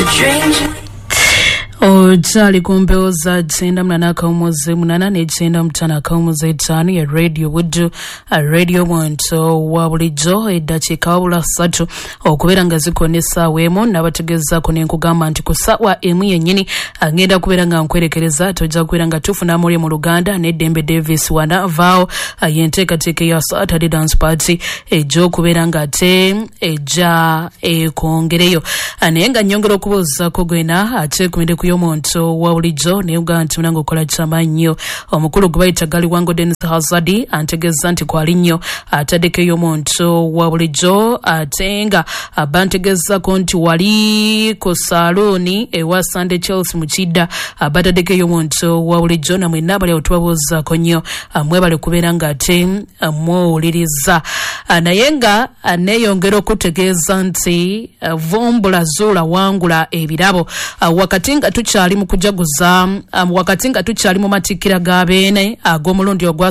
Chali kumbeho za chenda mnana kaumoze mnana ne chenda mtana kaumoze tani ya radio wudu radio wanto wabulijo edachi kawula satu okubera nga zikonesa wemo nabategeza kone nkugamba nti kusawa emu yenyini agenda kubera nga nkwerekereza tojja kubera nga tufuna muri mu Luganda ne Dembe Davis wana vao yenteka teke ya Saturday dance party ejo kubera nga te eja kongereyo anenga nyongero kuboza kogwena ate kumende kuyomonto waulijo ne uganti munango kola chamanyo omukulu gubaita gali wango Dennis Hazadi antegeza nti kwali nnyo atadeke yomonto waulijo atenga abantegeza konti wali ko saloni ewa Sunday Chelsea mukida abatadeke yomonto waulijo na mwena bali otwaboza konyo amwebale kubera ngate mwoliriza nayenga aneyongero kutegeza nti vombula zula wangula ebirabo wakati nga tukyali mu kujaguza wakati nga tukyali mu matikira gabene ag'omulundi ogwa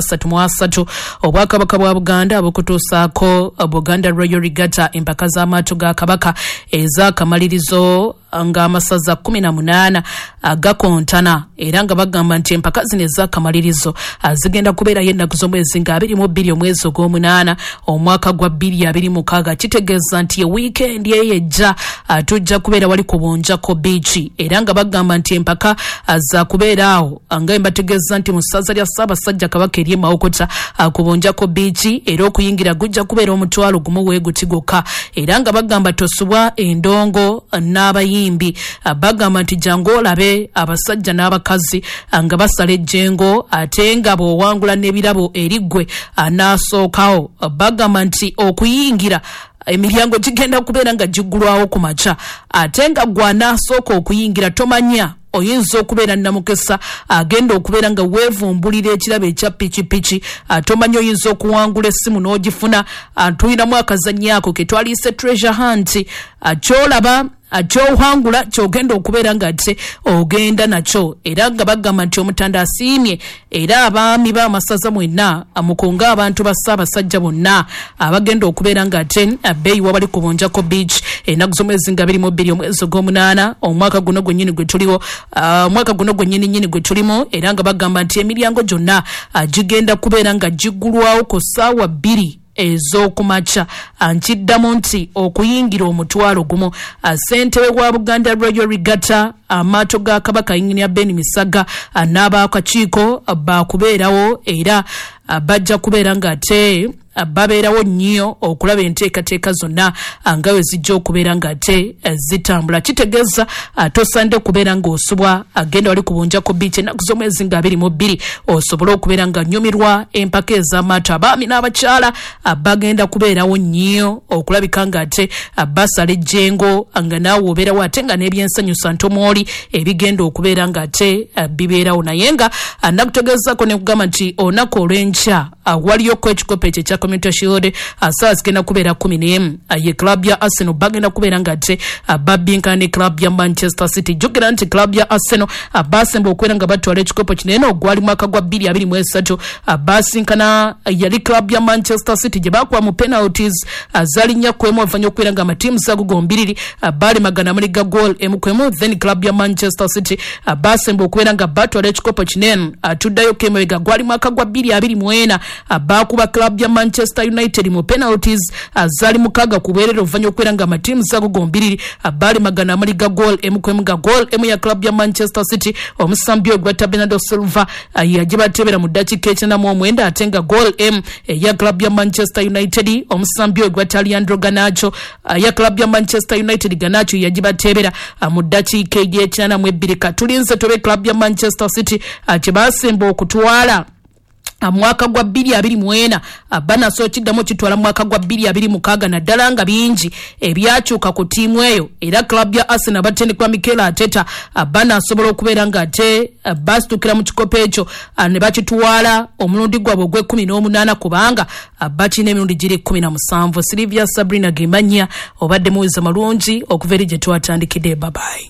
3 obwakabaka bwa Buganda bukutuusaako Buganda Royal Regatta empaka z'amaato ga Kabaka ez'akamalirizo nga amasaza 18 gakontana era nga bagamba nti empaka zino ez'akamalirizo zigenda kubeera yennaku z'omwezi nga 22 omwezi ogw'omunaana omwaka gwa 2026 kitegeeza nti weekend eyejja tujja kubeera wali kubunjako beach era nga bagamba nti empaka za kubeeraawo nga embategeeza nti mu ssaza lya Ssaabasajja Kabaka eri Mawokota kubunjako beach era okuyingira gujja kubeera omutwalo gumu weeguti gwokka era nga bagamba tosubwa endongo n'abayimbi bagamba nti jangu olabe abasajja n'abakazi nga basala ejjengo ate nga bw'owangula n'ebirabo eriggwe anaasookawo bagamba nti okuyingira emiryango gigenda kubeera nga giggulwawo ku makya ate nga gwanasooka okuyingira tomanya oyinza okubeera namukesa agenda okubeera nga weevumbulira ekirabo ekya pikipiki tomanya oyinza okuwangula essimu n'ogifuna tulinamu akazannyo ako ke twaliise treasure hunt kyolaba akyowangula kyogenda okubeera nga te ogenda nakyo era nga bagamba nti omutanda asiimye era abaami b'amasaza mwenna amukunga abantu ba Ssaabasajja bonna abagenda okubeera nga te beeyi wabali kubunjako beach ennaku z'omwezi nga 22 omwezi ogw'omunaana omwaka guno gwennyini gwe tuliwo omwaka guno gwennyini gwe tulimu era nga bagamba nti emiryango gyonna gigenda kubeera nga giggulwawo ku ssaawa 2 ez'okumakya nkiddamu nti okuyingira omutwalo gumu ssentebe wa Buganda Royal Regatta amaato ga Kabaka Engineer Ben Misaga n'abakakiiko bakubeerawo era bajja kubeera nga te babeerawo nnyo okulaba enteekateeka zonna nga we zijja okubeera nga te zitambula kitegeeza tosande kubeera ng'osubwa agenda wali kubunjako beach ennaku z'omwezi nga 22 osobole okubeera nga nnyumirwa empaka ez'amaato abaami n'abakyala bagenda kubeerawo nnyo okulabika nga te basala ejjengo nga naawe obeerawo ate nga n'ebyensanyusa ntomwoli ebigenda okubeera nga te bibeerawo naye nga nakutegeezako ne kugamba nti olunaku olw'enkya waliyoko ekikopo ekyo ekya Community Shield saa zigenda kubeera 10 ye club ya Arsenal bagenda kubeera nga te babinkana ne club ya Manchester City jogera nti club ya Arsenal basemba okwera nga batwala ekikopo kinene ogwali mwaka gwa 2023 basinkana yali club ya Manchester City gye bakuba mu penalties zalinya kwemu avanya okwera nga amatiimu zago gombiriri bali magana muliga goal emukwemu then club ya Manchester City basemba okwera nga batwala ekikopo kinene tuddayo kemewega gwali mwaka gwa 2024 bakuba club ya Manchester United mu penalties zali mukaga kuberera ovanya okwera nga amatiimu zago gombiriri bali magana muliga goal emukwemu ga goal emu ya club ya Manchester City omusambyo gwa Bernardo Silva yagibatebera mu dakika ekinamu omwenda atenga goal M ya club ya Manchester United omusambyo gwa Leandro Garnacho ya club ya Manchester United Garnacho yagibatebera mu dakika ekinamu ebbiri katulinze tobe club ya Manchester City kibasemba okutwala mwaka gwa 2024 banaso kiddamu kitwala mwaka gwa 2026 naddala nga bingi ebyakyuka ku tiimu eyo era club ya Arsenal batendekwa Mikel Arteta banasobola okubeera nga te basitukira mu kikopo ekyo ne bakitwala omulundi gwabwe ogwe18 kubanga bakina emirundi giri 17 Silvia Sabrina Gemanya obadde muweza malungi okuva eri gye twatandikidde bye bye.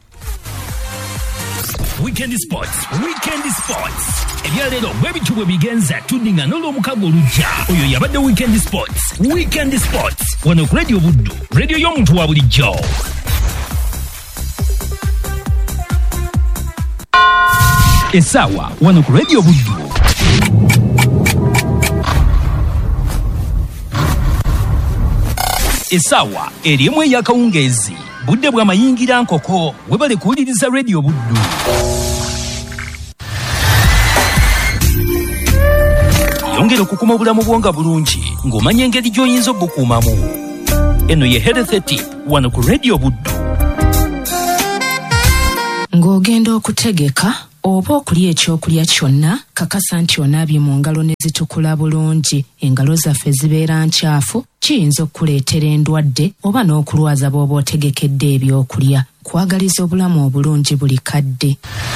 Weekend Sports. Ebyalero bwebitubwe bigenza tudinga n'olwomukago olujja. Oyo yabadde Weekend Sports. Wano ku Radio Buddu. Radio y'omuntu wa bulijjo. Essaawa wano ku Radio Buddu. Essaawa erimu ey'akawungeezi budde bw'amayingira nkoko webale kuwuliriza Radio Buddu. Yongera okukuma obulamu bwo nga bulungi ng'omanya engeri gy'oyinza obukuumamu. Eno ye Health Tip wano ku Radio Buddu. Ng'ogenda okutegeka oba okulya ekyokulya kyonna, kakasa nti onaabye mu ngalo ne zitukula bulungi, engalo zaffe zibeera nkyafu, kiyinza okuleetera endwadde oba n'okulwaza bw'oba otegekedde ebyokulya. Kwagaliza obulamu obulungi buli kadde.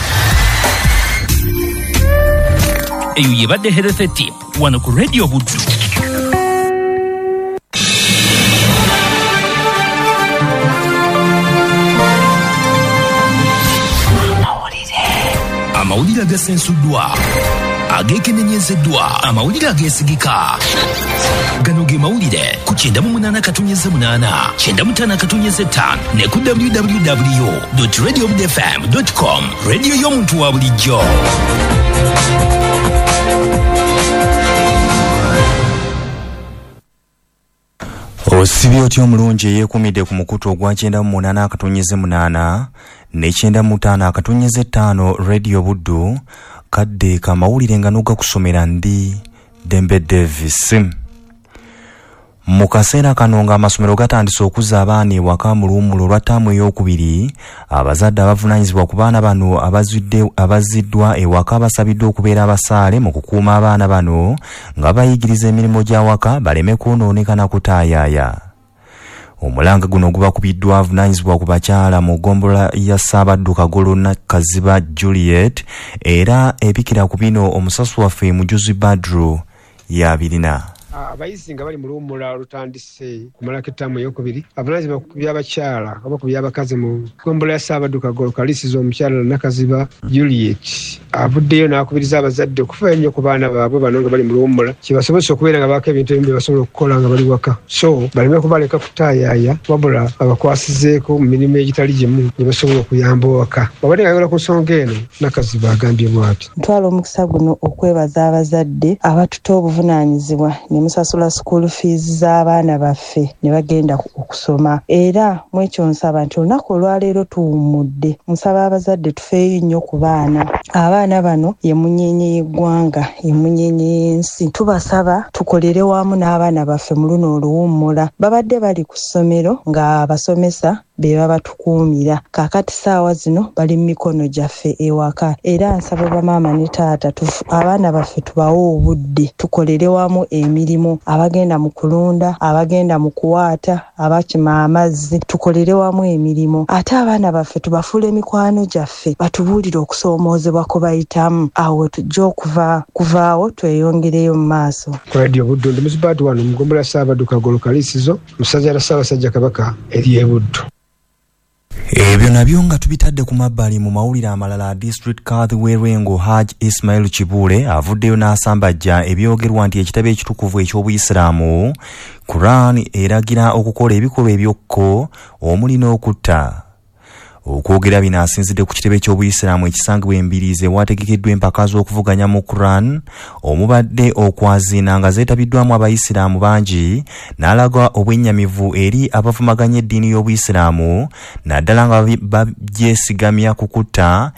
Eyo yebadde Health Tip wano ku Radio Buddu. Amawulire agasensuddwa, ageekenenyezeddwa, amawulire ageesigika. Gano ge mawulire ku 98.8, 95.5 ne ku www.radiobudfm.com. Radio y'omuntu wa bulijjo. Osibye otyo omulungi eyeekumidde ku mukutu ogwa 98.8 ne 95.5 Radio Buddu. Kadde ka mawulire nga n'ogakusomera ndi Dembe Davis. Mu kaseera kano nga amasomero gatandise okuzza abaana ewaka mu luwummulo lwa ttaamu ey'okubiri, abazadde abavunaanyizibwa ku baana bano abaziddwa ewaka basabiddwa okubeera abasaale mu kukuuma abaana bano nga bayigiriza emirimu gy'awaka baleme kwonooneka na kutaayaaya. Omulanga guno gubakubiddwa avunaanyizibwa ku bakyala mu ggombolola ya Ssaabaddu Kagolo Kaziba Juliet, era ebikira ku bino omusasi waffe Mujuzi Badru y'abirina. Abayizi nga bali mu luwummula olutandise kumalako ettaamu ey'okubiri, avunaanyizibwa ku by'abakyala oba ku by'abakazi mu ggombolola ya Ssaabaddu Kagolo kalisiza omukyala Nakaziba Juliet avuddeyo n'akubiriza abazadde okufaayo ennyo ku baana baabwe bano nga bali mu luwummula, kibasobozesa okubeera nga baako ebintu ebimu bye basobola okukola nga bali waka, so baleme kubaleka kutaayaaya wabula abakwasizeeko mu mirimu egitali gimu gye basobola okuyamba owaka. Babadde nga bayola ku nsonga eno, Nakaziba agambye bw'ati: ntwala omukisa guno okwebaza abazadde abatuta obuvunaanyizibwa ne musasula school fees z'abaana baffe ne bagenda okusoma, era mu ekyo nsaba nti olunaku olwaleero tuwummudde, musaba abazadde tufeeyo nnyo ku baana. Abaana bano ye munyeenye y'eggwanga, ye munyeenye y'ensi. Tubasaba tukolere wamu n'abaana baffe mu luno oluwummula. Babadde bali ku ssomero nga abasomesa be babatukuumira, kaakati ssaawa zino bali mu mikono gyaffe ewaka, era nsaba bamaama ne taata abaana baffe tubawe obudde tukolere wamu emirimu, abagenda mu kulunda, abagenda mu kuwaata, abakima amazzi, tukolere wamu emirimu. Ate abaana baffe tubafuule mikwano gyaffe batubuulire okusoomoozebwa kwe bayitamu, awo tujja okuvaawo tweyongereyo mu maaso. Radio Buddu ndi Muzibaati wano mu ggombolola ya Ssaabaddu Kagolo kalisizo mu ssaza lya Ssaabasajja Kabaka ery'e Buddu. Ebyo nabyo nga tubitadde ku mabbali mu mawulire amalala. District Kadhi w'Erengo Haj Ismail Kibule avuddeyo n'asambajja ebyogerwa nti ekitabo ekitukuvu eky'Obuyisiraamu Quran eragira okukola ebikolwa ebyokko omuli n'okutta. Okwogera bino asinzidde ku kitebe ky'Obuyisiraamu ekisangibwa Embiriize wategekeddwa empaka z'okuvuganya mu Quran omubadde okwaziina nga zeetabiddwamu Abayisiraamu bangi, n'alaga obwennyamivu eri abavumaganya eddiini y'Obuyisiraamu naddala nga bagyesigamya kukutta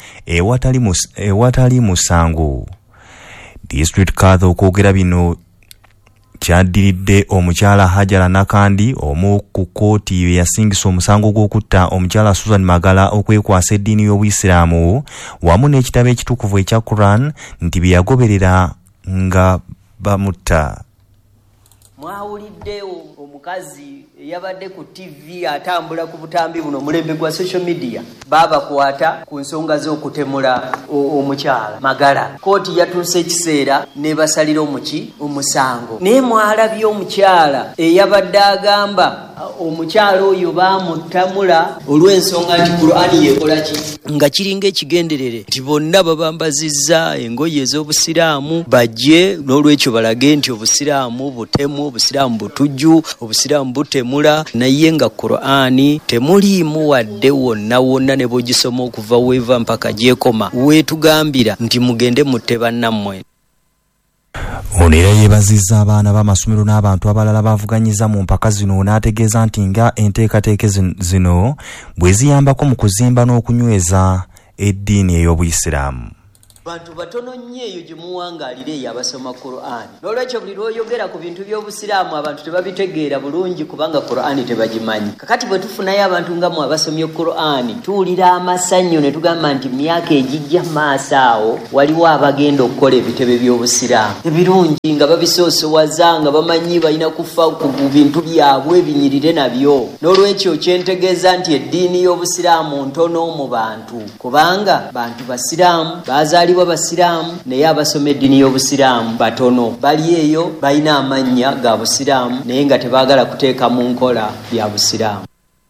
ewatali musango. District Kadhi okwogera bino kyaddiridde omukyala Hajara Nakandi omu ku kkooti yasingisa omusango gw'okutta omukyala Susan Magala okwekwasa eddiini y'Obuyisiraamu wamu n'ekitabo ekitukuvu ekya Quran nti bye yagoberera nga bamutta. Mwawuliddewo omukazi eyabadde ku TV atambula ku butambi buno mulembe gwa social media babakwata ku nsonga z'okutemula omukyala Magala. Kooti yatuuse ekiseera nebasalira omusango, naye mwalabye omukyala eyabadde agamba omukyalo oyo bamutamula olw'ensonga nti Qur'ani yekola ki nga kiringa ekigenderere nti bonna babambazizza engoye ez'obusiraamu bajje n'olwekyo balage nti obusiraamu butemu, obusiraamu butujju, obusiraamu butemula, naye nga Qur'ani temuliimu wadde wonna ne bw'ogisoma okuva weeva mpaka gyekoma weetugambira nti mugende mutte bannammwe. Ono era yeebazizza abaana b'amasomero n'abantu abalala bavuganyiza mu mpaka zino n'ategeeza nti nga enteekateeka zino bwe ziyambako mu kuzimba n'okunyweza eddiini ey'Obuyisiraamu. Bantu batono nnyo eyo gye muwangaalira eyo abasoma Qur'ani. N'olwekyo buli lw'oyogera ku bintu by'obusiraamu abantu tebabitegeera bulungi kubanga Qur'ani tebagimanyi. Kakati bwe tufunayo abantu nga mu abasomye Qur'ani tuwulira amasanyu ne tugamba nti myaka egijja maaso awo waliwo abagenda okukola ebitebe by'obusiraamu ebirungi nga babisoosowaza nga bamanyi balina kufa ku bintu byabwe binyirire nabyo. N'olwekyo kyentegeeza nti eddiini y'obusiraamu ntono mu bantu kubanga bantu basiraamu baazaalibwa basiraamu naye abasoma eddiini y'obusiraamu batono bali eyo balina amannya ga busiraamu naye nga tebaagala kuteeka mu nkola bya busiraamu.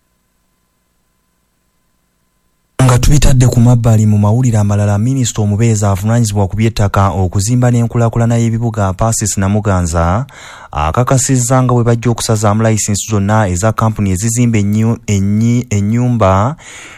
Nga tubitadde ku mabbali mu mawulire amalala, minisita omubeezi avunaanyizibwa ku by'ettaka okuzimba n'enkulaakulana y'ebibuga Pacis Namuganza akakasizza nga bwe bajja okusazaamu layisinsi zonna eza kampuni ezizimba ennyumba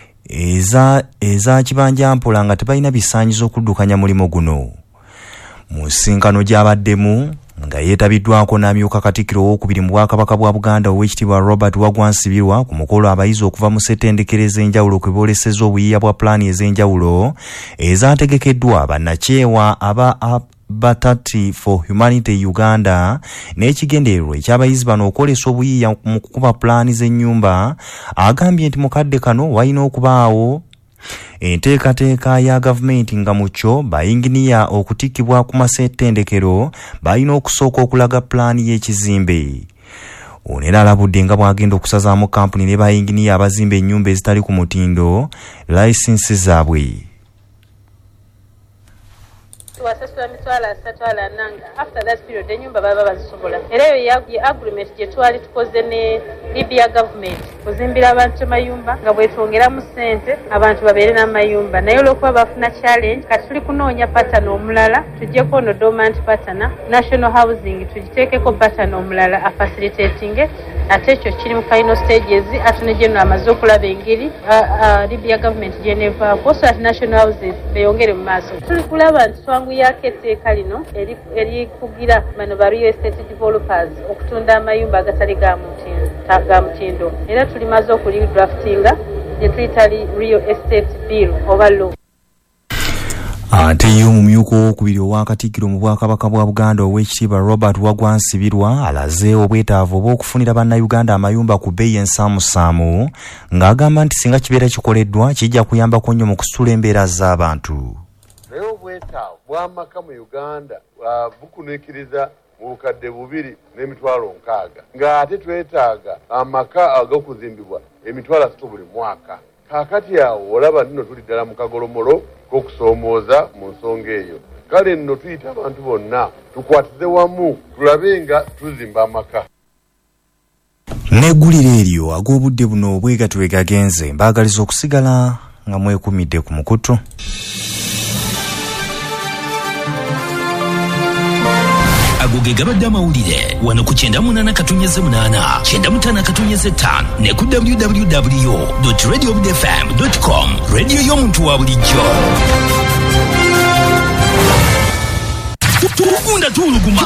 eza kibanja mpola nga tebalina bisaanyizo okuddukanya mulimu guno. Mu nsinkano gy'abaddemu nga yeetabiddwako n'amyuka Katikkiro owookubiri mu Bwakabaka bwa Buganda Oweekitiibwa Robert Wagwansibirwa ku mukolo abayizi okuva mu ssettendekero ez'enjawulo kwe boolesezza obuyiiya bwa pulaani ez'enjawulo ezaategekeddwa bannakyewa aba Batati for Humanity Uganda n'ekigendererwa eky'abayizi bano okwolesa obuyiiya mu kukuba pulaani z'ennyumba. Agambye nti mukadde kano walina okubaawo enteekateeka ya gavumenti nga mu kyo bayinginiya okutikkibwa ku masettendekero balina okusooka okulaga pulaani y'ekizimbe. Ono era alabudde nga bw'agenda okusazaamu kampuni ne bayinginiya abazimba ennyumba ezitali ku mutindo layisinsi zaabwe. Wasasula mitwalo 3 after that period enyumba baba bazisobola. Era eyo ya agreement gye twali tukoze ne Libya government kuzimbira abantu mayumba nga bwetwongera mu ssente abantu babeere n'amayumba. Naye olw'okuba bafuna challenge kati tuli kunoonya pattern omulala tujjeko ono dormant pattern national housing tugiteekeko pattern omulala afacilitating ate ekyo kiri mu final stages ate ne geno amaze okulaba engeri Libya government gyenevaako so ati national houses beyongere mu maaso. Tuli kulaba nti twanguyako etteeka lino erikugira bano ba real estate developers okutunda amayumba agatali ga mutindo era tulimaze okulidraftinga gye tuyita real estate bill oba law. Ate ye omumyuka owookubiri owa Katikkiro mu Bwakabaka bwa Buganda Oweekitiibwa Robert Wagwansibirwa alaze obwetaavu obw'okufunira bannayuganda amayumba ku bbeeyi ensaamusaamu ng'agamba nti singa kibeera kikoleddwa kijja kuyambako nnyo mu kusitula embeera z'abantu. Naye obwetaavu bw'amaka mu Uganda bukunuukiriza mu bukadde 2 n'emitwalo 6 ng'ate twetaaga amaka ag'okuzimbibwa emitwalo 3 buli mwaka. Kaakati awo olaba nno tuli ddala mu kagolomolo k'okusoomooza mu nsonga eyo. Kale nno tuyita abantu bonna tukwatize wamu tulabe nga tuzimba amaka. N'eggulire eryo ag'obudde buno obwegati we gagenze mbaagaliza okusigala nga mwekumidde ku mukutu. Agoge gabadde amawulire wano ku 98.8 95 ne ku www.radiobudfm.com radio y'omuntu wa bulijjo. Tugunda tuluguma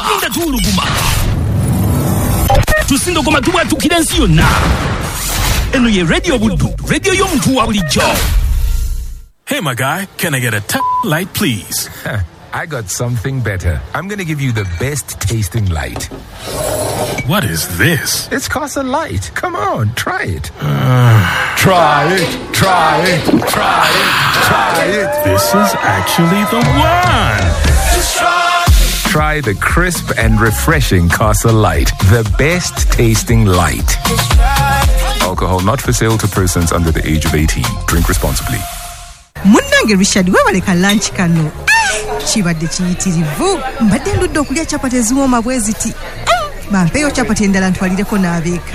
tusindogoma tubwatukira ensi yonna. Eno ye Radio Buddu, radio y'omuntu wa bulijjo. Hey my guy, can I get a light please? I got something better. I'm going to give you the best tasting light. What is this? It's Casa Light. Come on, try it. Try it. This is actually the one. Try the crisp and refreshing Casa Light. The best tasting light. Alcohol not for sale to persons under the age of 18. Drink responsibly. Munnange Richard webaleka lunch kano. Kibadde kiyitirivu mbadde ndudde okulya capati eziwooma bwe ziti bampeeyo capati endala ntwalireko n'abeeka.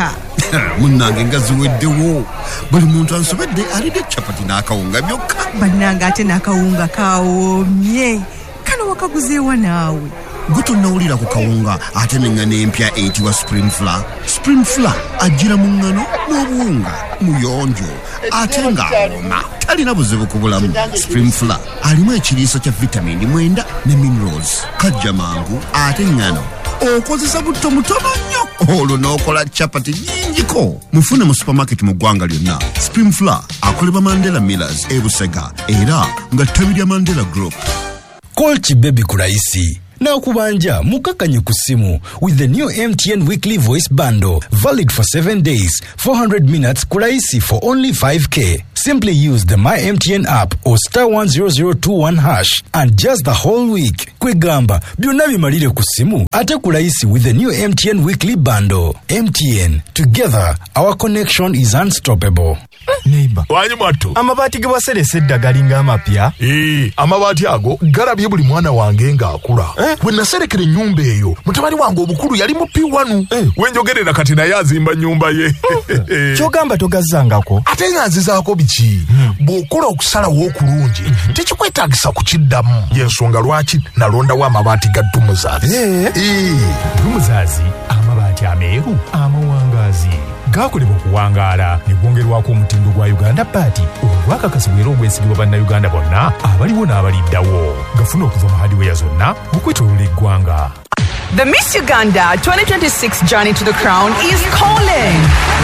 Munnange nga ziweddewo. Buli muntu ansobedde alidde chapati n'akawunga byokka. Bannange ate n'akawunga kawoomye. Kano wakaguzeewa naawe. Gutonawulira ku kawunga ate n'engano empya eyitibwa spring flour. Spring flour ajjira mu ngano n'obuwunga muyonjo ate ng'awoma. Talina buzibu ku bulamu. Spring flour alimu ekiriisa kya vitamini 9 ne minerals. Kajja mangu ate ngano okozesa butto mutono nnyo olwo n'okola chapati nnyingiko. Mufune mu supermarket mu ggwanga lyonna. Spring flour akolebwa Mandela Millers e Busega era nga ttabi lya Mandela Group. Kolchi baby kuraisi. Now kubanja mukakanye kusimu with the new MTN weekly voice bundle valid for 7 days, 400 minutes kuraisi for only 5k. Simply use the My MTN app or *10021 hash and just the whole week. Kwegamba byonna bimalire kusimu ate kuraisi with the new MTN weekly bundle. MTN, together our connection is unstoppable. Neighbor wanyu matu amabati gebaserese eddagali ng'amapya. Amabati ago galabye buli mwana wange ng'akula. Bwe naserekera ennyumba eyo mutabani wange obukulu yali mu P1. Wenjogerera kati naye azimba nnyumba ye. Kyogamba togazzangako ate nga nzizaako biki? Bw'okola okusalawo okulungi tekikwetaagisa kukiddamu. Y'ensonga lwaki nalondawo amabaati ga Dumuzaazi. Dumuzaazi amabaati ameeru amawangaazi gakolebwa okuwangaala ne gwongerwako omutindo gwa Uganda Party ogwakakasibwa era ogwesigibwa bannayuganda bonna abaliwo n'abaliddawo. Gafuna okuva mu hardware zonna okwetooloola eggwanga. The Miss Uganda 2026 journey to the crown is calling.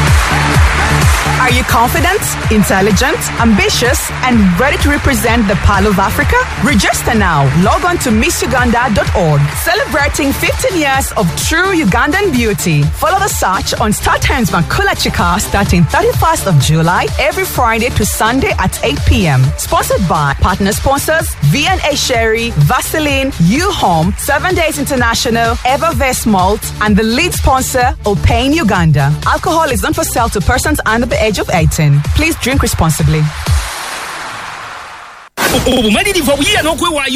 Are you confident, intelligent, ambitious, and ready to represent the Pearl of Africa? Register now. Log on to MissUganda.org. Celebrating 15 years of true Ugandan beauty. Follow the search on Star Times Makula Chika starting 31st of July every Friday to Sunday at 8 p.m. Sponsored by partner sponsors V&A Sherry, Vaseline, U-Home, 7 Days International, Evervest Malt, and the lead sponsor, Opain Uganda. Alcohol is not for sale to persons under the age of 18. Please drink responsibly.